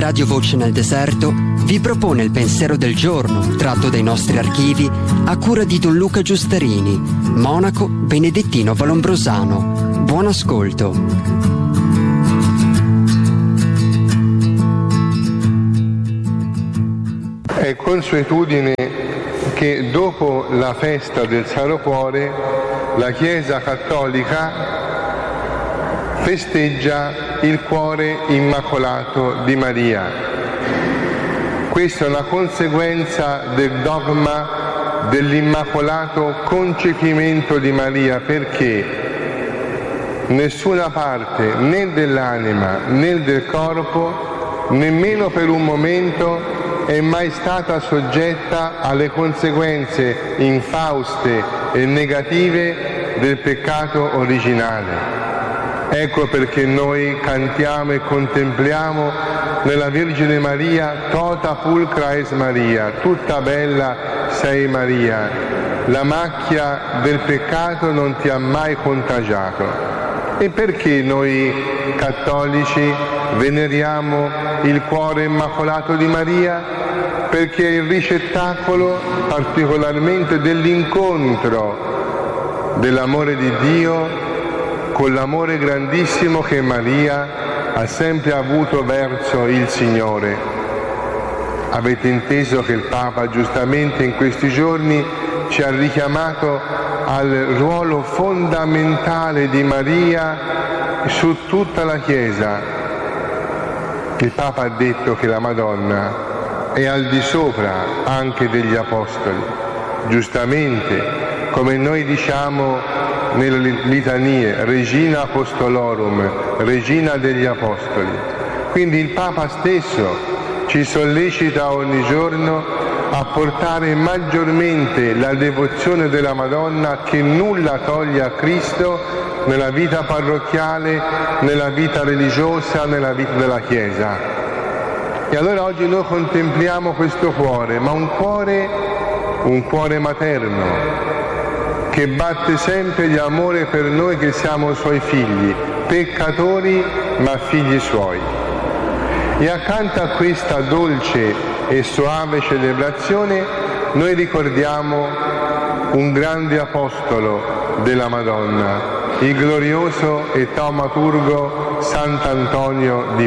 Radio Voce nel Deserto vi propone il pensiero del giorno, tratto dai nostri archivi, a cura di Don Luca Giustarini, monaco benedettino valombrosano. Buon ascolto. È consuetudine che dopo la festa del Sacro Cuore la Chiesa Cattolica festeggia il cuore immacolato di Maria. Questa è una conseguenza del dogma dell'immacolato concepimento di Maria, perché nessuna parte né dell'anima né del corpo, nemmeno per un momento, è mai stata soggetta alle conseguenze infauste e negative del peccato originale. Ecco perché noi cantiamo e contempliamo nella Vergine Maria tota pulcra es Maria, tutta bella sei Maria, la macchia del peccato non ti ha mai contagiato. E perché noi cattolici veneriamo il cuore immacolato di Maria? Perché è il ricettacolo particolarmente dell'incontro dell'amore di Dio con l'amore grandissimo che Maria ha sempre avuto verso il Signore. Avete inteso che il Papa giustamente in questi giorni ci ha richiamato al ruolo fondamentale di Maria su tutta la Chiesa. Il Papa ha detto che la Madonna è al di sopra anche degli Apostoli. Giustamente, come noi diciamo nelle litanie, Regina Apostolorum, Regina degli Apostoli. Quindi il Papa stesso ci sollecita ogni giorno a portare maggiormente la devozione della Madonna, che nulla toglie a Cristo, nella vita parrocchiale, nella vita religiosa, nella vita della Chiesa. E allora oggi noi contempliamo questo cuore, ma un cuore materno, che batte sempre di amore per noi che siamo suoi figli, peccatori ma figli suoi. E accanto a questa dolce e soave celebrazione noi ricordiamo un grande apostolo della Madonna, il glorioso e taumaturgo Sant'Antonio di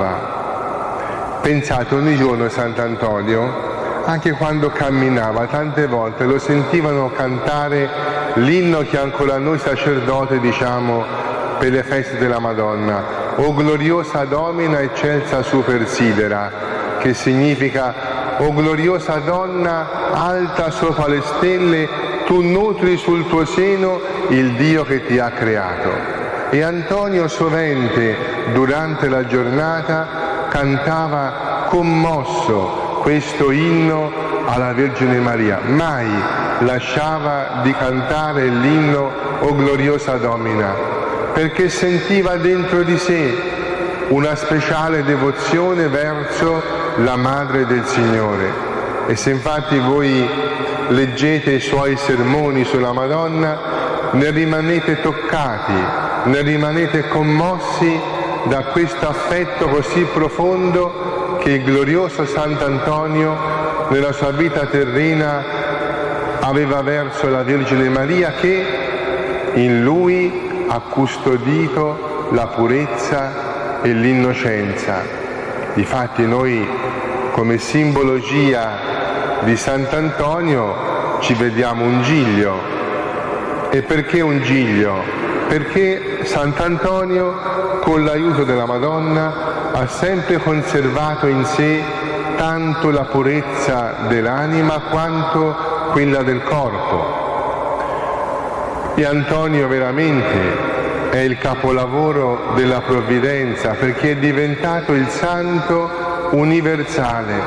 Padova. Pensate, ogni giorno Sant'Antonio, anche quando camminava, tante volte lo sentivano cantare l'inno che ancora noi sacerdoti diciamo per le feste della Madonna: O gloriosa Domina eccelsa super sidera, che significa: O gloriosa donna alta sopra le stelle, tu nutri sul tuo seno il Dio che ti ha creato. E Antonio sovente durante la giornata cantava commosso questo inno alla Vergine Maria, mai lasciava di cantare l'inno O gloriosa Domina, perché sentiva dentro di sé una speciale devozione verso la Madre del Signore. E se infatti voi leggete i suoi sermoni sulla Madonna, ne rimanete toccati, ne rimanete commossi da questo affetto così profondo che il glorioso Sant'Antonio nella sua vita terrena aveva verso la Vergine Maria, che in lui ha custodito la purezza e l'innocenza. Difatti noi come simbologia di Sant'Antonio ci vediamo un giglio. E perché un giglio? Perché Sant'Antonio con l'aiuto della Madonna ha sempre conservato in sé tanto la purezza dell'anima quanto quella del corpo. E Antonio veramente è il capolavoro della provvidenza, perché è diventato il santo universale.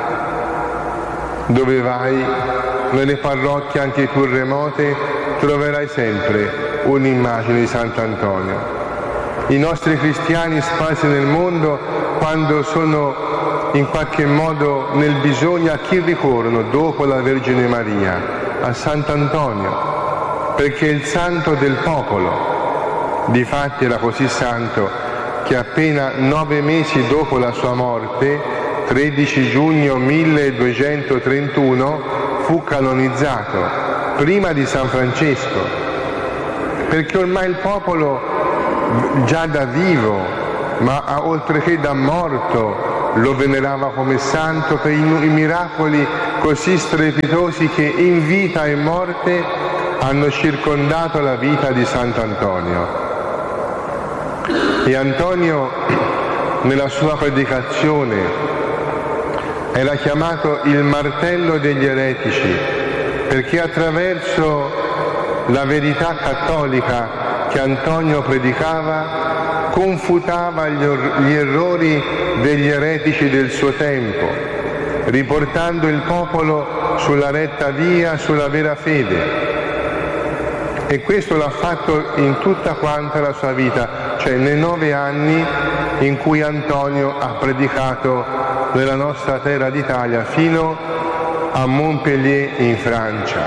Dove vai, nelle parrocchie anche più remote, troverai sempre un'immagine di Sant'Antonio. I nostri cristiani sparsi nel mondo, quando sono in qualche modo nel bisogno, a chi ricorrono dopo la Vergine Maria? A Sant'Antonio, perché è il santo del popolo. Difatti era così santo che appena 9 mesi dopo la sua morte, 13 giugno 1231, fu canonizzato, prima di San Francesco, perché ormai il popolo già da vivo, ma oltre che da morto, lo venerava come santo per i miracoli così strepitosi che in vita e morte hanno circondato la vita di Sant'Antonio. E Antonio, nella sua predicazione, era chiamato il martello degli eretici, perché attraverso la verità cattolica che Antonio predicava confutava gli errori degli eretici del suo tempo, riportando il popolo sulla retta via, sulla vera fede. E questo l'ha fatto in tutta quanta la sua vita, cioè nei 9 anni in cui Antonio ha predicato nella nostra terra d'Italia fino a Montpellier in Francia.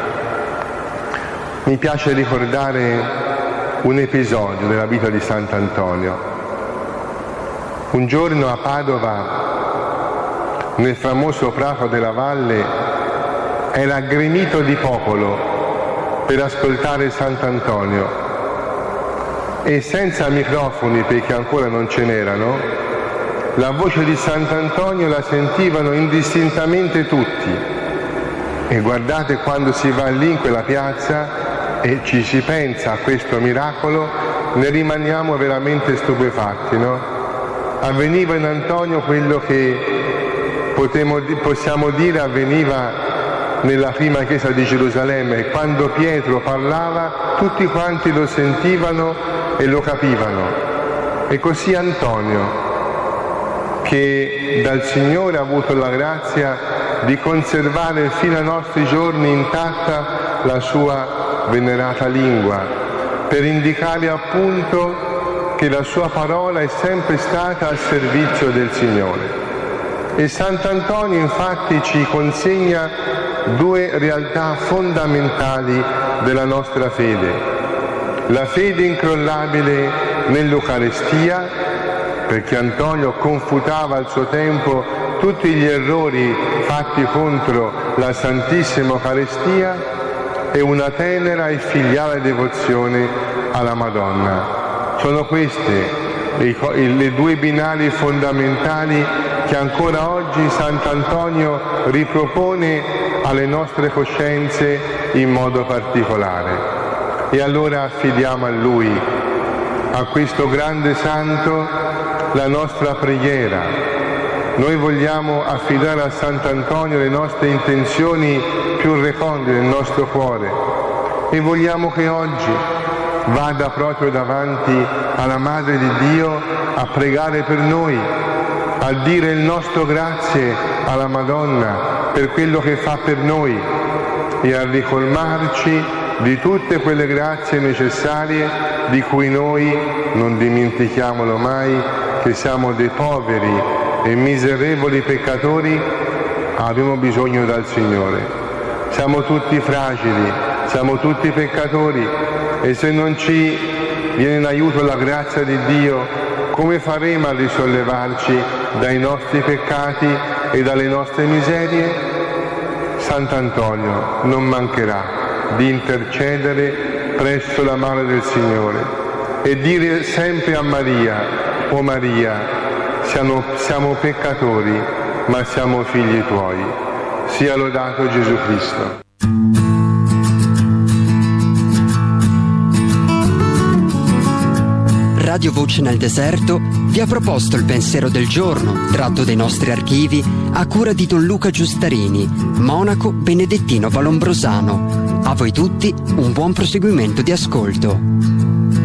Mi piace ricordare un episodio della vita di Sant'Antonio. Un giorno a Padova, nel famoso Prato della Valle, era gremito di popolo per ascoltare Sant'Antonio e senza microfoni, perché ancora non ce n'erano, la voce di Sant'Antonio la sentivano indistintamente tutti. E guardate, quando si va lì in quella piazza e ci si pensa a questo miracolo, ne rimaniamo veramente stupefatti, no? Avveniva in Antonio quello che possiamo dire avveniva nella prima chiesa di Gerusalemme. Quando Pietro parlava, tutti quanti lo sentivano e lo capivano. E così Antonio, che dal Signore ha avuto la grazia di conservare fino ai nostri giorni intatta la sua venerata lingua, per indicare appunto che la sua parola è sempre stata al servizio del Signore. E Sant'Antonio infatti ci consegna 2 realtà fondamentali della nostra fede: la fede incrollabile nell'Eucarestia, perché Antonio confutava al suo tempo tutti gli errori fatti contro la Santissima Eucaristia, e una tenera e filiale devozione alla Madonna. Sono queste le 2 binari fondamentali che ancora oggi Sant'Antonio ripropone alle nostre coscienze in modo particolare. E allora affidiamo a Lui, a questo grande santo, la nostra preghiera. Noi vogliamo affidare a Sant'Antonio le nostre intenzioni più recondite del nostro cuore e vogliamo che oggi vada proprio davanti alla Madre di Dio a pregare per noi, a dire il nostro grazie alla Madonna per quello che fa per noi e a ricolmarci di tutte quelle grazie necessarie di cui noi, non dimentichiamolo mai, che siamo dei poveri e miserevoli peccatori, abbiamo bisogno dal Signore. Siamo tutti fragili, siamo tutti peccatori e se non ci viene in aiuto la grazia di Dio, come faremo a risollevarci dai nostri peccati e dalle nostre miserie? Sant'Antonio non mancherà di intercedere presso la mano del Signore e dire sempre a Maria: o Maria, siamo peccatori, ma siamo figli tuoi. Sia lodato Gesù Cristo. Radio Voce nel Deserto vi ha proposto il pensiero del giorno, tratto dai nostri archivi, a cura di Don Luca Giustarini, monaco benedettino valombrosano. A voi tutti un buon proseguimento di ascolto.